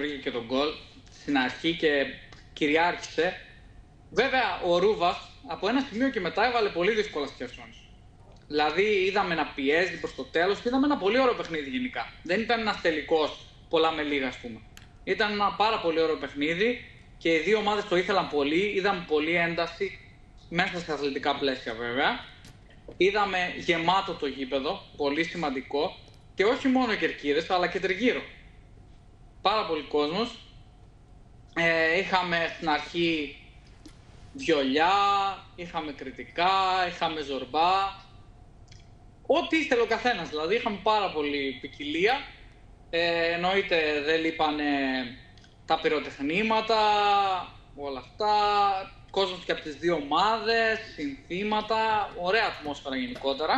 βρήκε και τον γκολ στην αρχή και κυριάρχησε. Βέβαια, ο Ρούβας από ένα σημείο και μετά έβαλε πολύ δύσκολα στη Χερσόνησο. Δηλαδή, είδαμε να πιέζει προς το τέλος και είδαμε ένα πολύ ωραίο παιχνίδι γενικά. Δεν ήταν ένας τελικός πολλά με λίγα, ας πούμε. Ήταν ένα πάρα πολύ ωραίο παιχνίδι και οι δύο ομάδες το ήθελαν πολύ. Είδαμε πολύ ένταση μέσα στα αθλητικά πλαίσια, βέβαια. Είδαμε γεμάτο το γήπεδο, πολύ σημαντικό. Και όχι μόνο οι κερκίδες, αλλά και τριγύρω. Πάρα πολύ κόσμος. Είχαμε στην αρχή βιολιά, είχαμε κριτικά, είχαμε ζορμπά. Ό,τι ήθελε ο καθένας, δηλαδή είχαμε πάρα πολύ ποικιλία. Εννοείται δεν λείπανε τα πυροτεχνήματα, όλα αυτά. Κόσμος και από τις δύο ομάδες, συνθήματα, ωραία ατμόσφαιρα γενικότερα.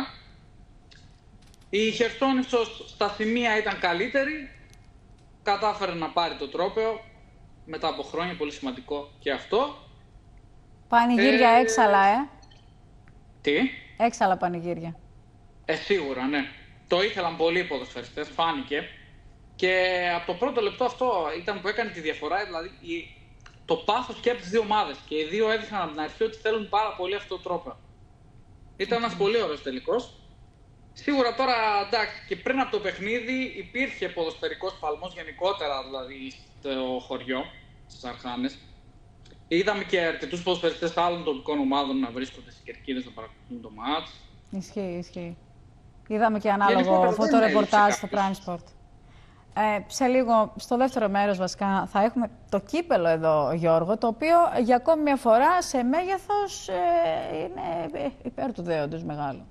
Η Χερσόνησος στα σημεία ήταν καλύτερη, κατάφερε να πάρει το τρόπαιο μετά από χρόνια, πολύ σημαντικό και αυτό. Πανηγύρια έξαλα, Τι? Έξαλα πανηγύρια. Σίγουρα, ναι. Το ήθελαν πολλοί οι ποδοσφαιριστές, φάνηκε. Και από το πρώτο λεπτό αυτό ήταν που έκανε τη διαφορά, δηλαδή το πάθος και από τις δύο ομάδες. Και οι δύο έδειχναν από την αρχή ότι θέλουν πάρα πολύ αυτό το τρόπο. Ήταν ένας πολύ ωραίος τελικός. Σίγουρα τώρα, εντάξει, και πριν από το παιχνίδι υπήρχε ποδοσφαιρικός παλμός γενικότερα, δηλαδή στο χωριό, στις Αρχάνες. Είδαμε και αρκετούς ποδοσφαιριστές άλλων τοπικών ομάδων να βρίσκονται στις κερκίδες να παρακολουθούν το μάτς. Ισχύει. Είδαμε και ανάλογο φωτορεπορτάζ στο Prime Sport. Σε λίγο, στο δεύτερο μέρος βασικά, θα έχουμε το κύπελο εδώ, Γιώργο, το οποίο για ακόμη μια φορά σε μέγεθος είναι υπέρ του δέοντος μεγάλο.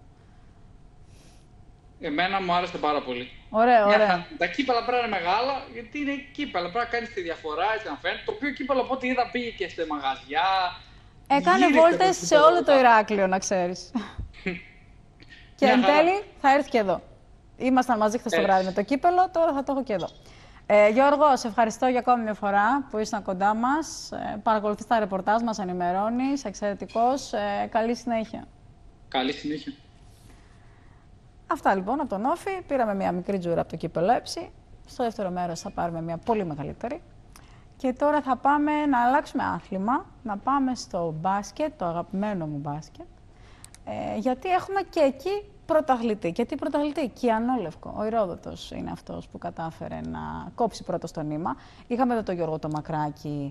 Εμένα μου άρεσε πάρα πολύ. Ωραία. Τα κύπελα πρέπει να είναι μεγάλα, γιατί είναι κύπελα. Πρέπει να κάνει τη διαφορά, έτσι να φαίνεται. Το οποίο κύπελο, από ό,τι είδα, πήγε και σε μαγαζιά. Έκανε βόλτες σε όλο το Ηράκλειο, να ξέρεις. Και εν τέλει θα έρθει και εδώ. Ήμασταν μαζί χθες το βράδυ με το κύπελο, τώρα θα το έχω και εδώ. Γιώργο, σε ευχαριστώ για ακόμη μια φορά που ήσουν κοντά μας. Παρακολουθείς τα ρεπορτάζ μας, ενημερώνεις, εξαιρετικός. Καλή συνέχεια. Καλή συνέχεια. Αυτά λοιπόν από τον Όφη. Πήραμε μια μικρή τζούρα από το κύπελο Έψη. Στο δεύτερο μέρος θα πάρουμε μια πολύ μεγαλύτερη. Και τώρα θα πάμε να αλλάξουμε άθλημα, να πάμε στο μπάσκετ, το αγαπημένο μου μπάσκετ. Γιατί έχουμε και εκεί πρωταθλητή. Και τι πρωταθλητή? Κιανόλευκο. Ο Ηρόδοτος είναι αυτός που κατάφερε να κόψει πρώτο στο νήμα. Είχαμε εδώ τον Γιώργο το Μακράκη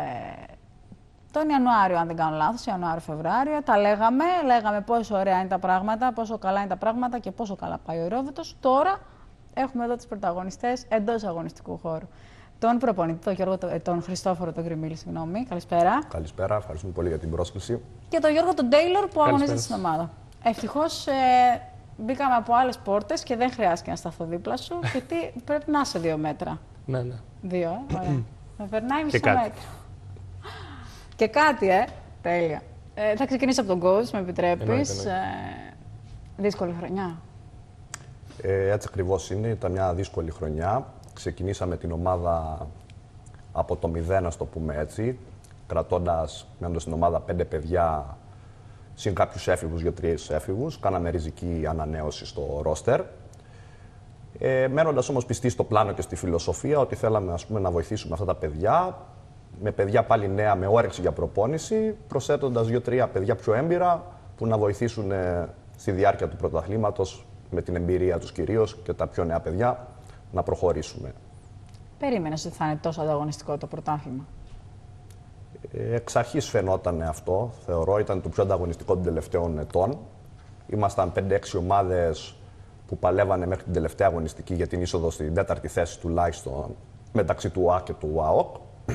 τον Ιανουάριο, αν δεν κάνω λάθος, Ιανουάριο-Φεβρουάριο. Τα λέγαμε πόσο ωραία είναι τα πράγματα, πόσο καλά είναι τα πράγματα και πόσο καλά πάει ο Ηρόδοτος. Τώρα έχουμε εδώ τους πρωταγωνιστές εντός αγωνιστικού χώρου. Τον προπονητή, τον Χριστόφορο τον Γκριμίλη, συγγνώμη. Καλησπέρα. Καλησπέρα, ευχαριστούμε πολύ για την πρόσκληση. Και τον Γιώργο τον Τέιλορ που αγωνίζεται στην ομάδα. Ευτυχώς μπήκαμε από άλλες πόρτες και δεν χρειάστηκε να σταθώ δίπλα σου, γιατί πρέπει να είσαι 2 μέτρα. Ναι. 2, ωραία. Με περνάει μισό μέτρο. Και κάτι, τέλεια. Θα ξεκινήσω από τον coach, με επιτρέπεις. Δύσκολη χρονιά. Έτσι ακριβώς είναι, ήταν μια δύσκολη χρονιά. Ξεκινήσαμε την ομάδα από το 0, ας το πούμε έτσι, μένοντας στην ομάδα 5 παιδιά, συν κάποιους έφηβους, 2-3 έφηβους. Κάναμε ριζική ανανέωση στο ρόστερ. Μένοντας όμως πιστοί στο πλάνο και στη φιλοσοφία ότι θέλαμε, ας πούμε, να βοηθήσουμε αυτά τα παιδιά, με παιδιά πάλι νέα, με όρεξη για προπόνηση, προσθέτοντας 2-3 παιδιά πιο έμπειρα που να βοηθήσουν στη διάρκεια του πρωταθλήματος, με την εμπειρία τους κυρίως και τα πιο νέα παιδιά, να προχωρήσουμε. Περίμενες ότι θα είναι τόσο ανταγωνιστικό το πρωτάθλημα? Εξ αρχής φαινόταν αυτό, θεωρώ, ήταν το πιο ανταγωνιστικό των τελευταίων ετών. Ήμασταν 5-6 ομάδες που παλεύανε μέχρι την τελευταία αγωνιστική για την είσοδο στην 4η θέση τουλάχιστον, μεταξύ του ΟΑ και του ΟΑΟΚ.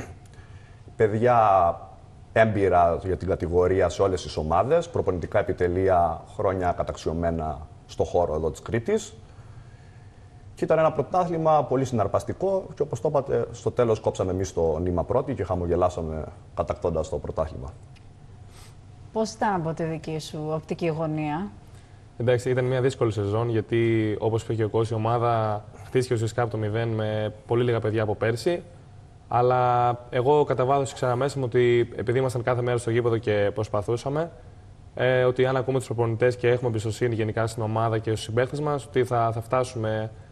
Παιδιά έμπειρα για την κατηγορία σε όλες τις ομάδες, προπονητικά επιτελεία, χρόνια καταξιωμένα στο χώρο εδώ της Κρήτης. Και ήταν ένα πρωτάθλημα πολύ συναρπαστικό και όπως το είπατε, στο τέλος κόψαμε εμείς το νήμα πρώτη και χαμογελάσαμε κατακτώντας το πρωτάθλημα. Πώς ήταν από τη δική σου οπτική γωνία? Εντάξει, ήταν μια δύσκολη σεζόν γιατί, όπως είπε και ο coach, η ομάδα χτίστηκε ουσιαστικά από το 0 με πολύ λίγα παιδιά από πέρσι. Αλλά εγώ κατά βάθος ήξερα μέσα μου ότι επειδή ήμασταν κάθε μέρα στο γήπεδο και προσπαθούσαμε, ότι αν ακούμε τους προπονητές και έχουμε εμπιστοσύνη γενικά στην ομάδα και στους συμπαίκτες μας, ότι θα φτάσουμε